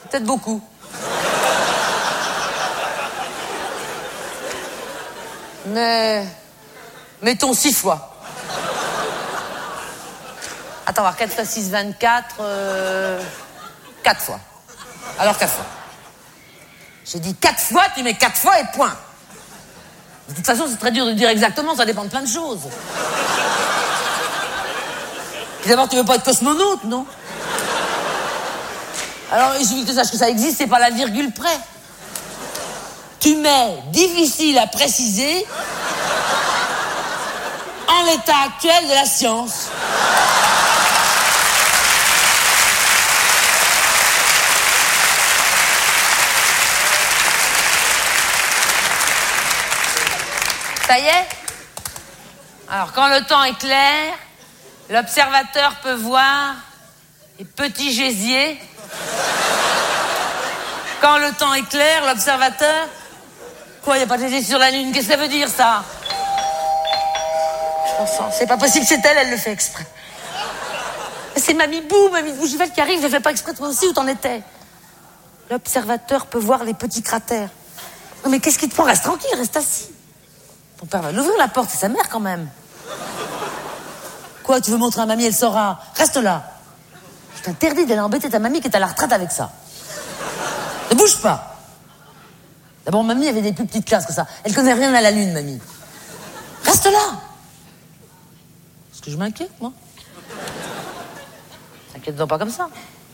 Peut-être beaucoup. Mais... mettons 6 fois. Attends, voir 4 fois 6, 24... 4 fois. Alors 4 fois. J'ai dit 4 fois, tu mets 4 fois et point. De toute façon, c'est très dur de dire exactement, ça dépend de plein de choses. Puis d'abord, tu veux pas être cosmonaute, non? Alors, il suffit que tu saches que ça existe, c'est pas la virgule près. Tu mets difficile à préciser en l'état actuel de la science. Ça y est? Alors, quand le temps est clair, l'observateur peut voir les petits gésiers. Quand le temps est clair, l'observateur... Quoi, il n'y a pas de gésiers sur la Lune? Qu'est-ce que ça veut dire, ça? C'est pas possible, c'est elle le fait exprès. C'est Mamie Bougivelle qui arrive, je fais pas exprès, toi aussi, où t'en étais? L'observateur peut voir les petits cratères. Non mais qu'est-ce qui te prend? Reste tranquille, reste assis. Ton père va l'ouvrir la porte, c'est sa mère quand même. Quoi, tu veux montrer à mamie, elle saura. Reste là. Je t'interdis d'aller embêter ta mamie qui est à la retraite avec ça. Ne bouge pas. D'abord, mamie avait des plus petites classes que ça. Elle connaît rien à la Lune, mamie. Reste là. Parce que je m'inquiète, moi. T'inquiète donc pas comme ça.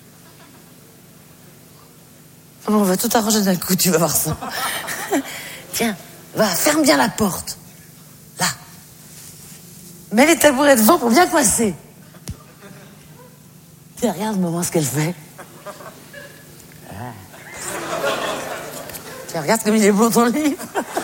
On va tout arranger d'un coup, tu vas voir ça. Tiens, va, ferme bien la porte. Là. Mets les tabourets devant pour bien coincer. Tiens, regarde, maman, ce qu'elle fait. Tiens, regarde comme il est beau ton livre.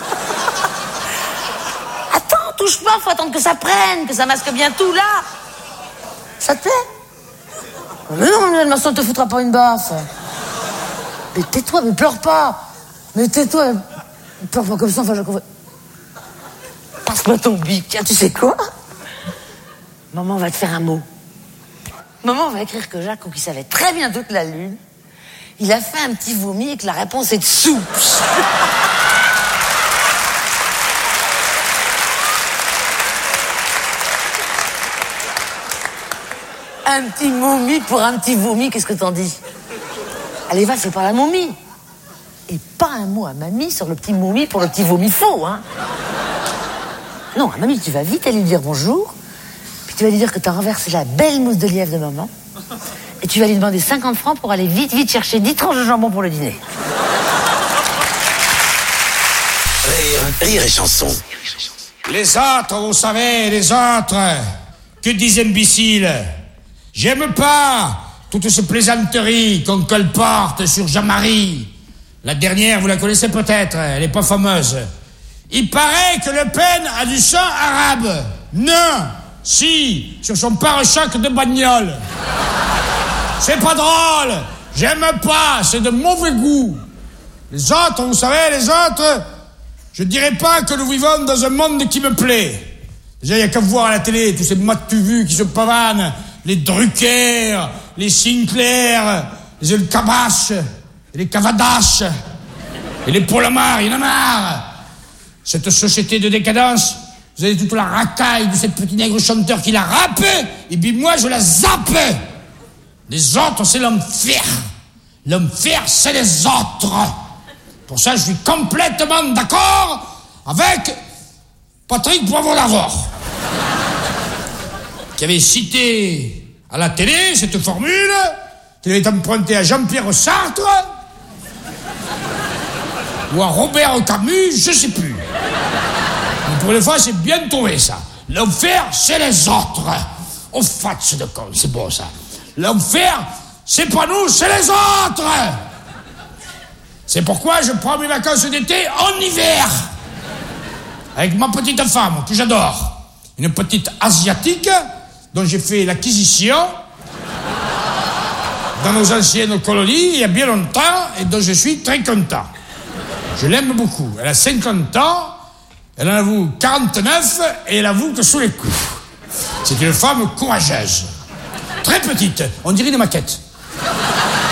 Attends, touche pas, faut attendre que ça prenne, que ça masque bien tout, là. Ça te plaît? Mais non, ma soeur te foutra pas une baffe. Mais tais-toi, mais pleure pas. Mais tais-toi, pleure pas comme ça, enfin, je comprends. Passe-moi ton bic. Tiens, tu sais quoi? Maman va te faire un mot. Maman va écrire que Jacques, qui savait très bien toute la Lune, il a fait un petit vomi et que la réponse est de soupe. Un petit momie pour un petit vomi, qu'est-ce que t'en dis? Allez, va, fais pas la momie. Et pas un mot à mamie sur le petit momie pour le petit vomi faux, hein. Non, à mamie, tu vas vite aller lui dire bonjour, puis tu vas lui dire que t'as renversé la belle mousse de lièvre de maman, et tu vas lui demander 50 francs pour aller vite chercher 10 tranches de jambon pour le dîner. Rire et chanson. Les autres, vous savez, les autres, que des imbéciles. J'aime pas toutes ces plaisanteries qu'on colporte sur Jean-Marie. La dernière, vous la connaissez peut-être, elle est pas fameuse. Il paraît que Le Pen a du sang arabe. Non, si, sur son pare-choc de bagnole. C'est pas drôle, j'aime pas, c'est de mauvais goût. Les autres, vous savez, les autres, je dirais pas que nous vivons dans un monde qui me plaît. Déjà, il y a qu'à voir à la télé tous ces matu-vus qui se pavanent, les Drucker, les Sinclair, les El Kabash, les Cavadash, et les Polomar, il y en a marre. Cette société de décadence, vous avez toute la racaille de cette petite nègre chanteur qui la rappe, et puis moi je la zappe. Les autres, c'est l'enfer. L'enfer, c'est les autres. Pour ça, je suis complètement d'accord avec Patrick Poivre-Lavore, qui avait cité à la télé cette formule, qu'il avait empruntée à Jean-Pierre Sartre, ou à Robert Camus, je sais plus. Mais pour une fois, c'est bien trouvé, ça. L'enfer, c'est les autres. Oh, fatse de con, c'est beau, ça. L'enfer, c'est pas nous, c'est les autres. C'est pourquoi je prends mes vacances d'été en hiver. Avec ma petite femme, que j'adore. Une petite asiatique, dont j'ai fait l'acquisition dans nos anciennes colonies, il y a bien longtemps, et dont je suis très content. Je l'aime beaucoup. Elle a 50 ans, elle en avoue 49, et elle avoue que sous les coups. C'est une femme courageuse. Très petite, on dirait une maquette.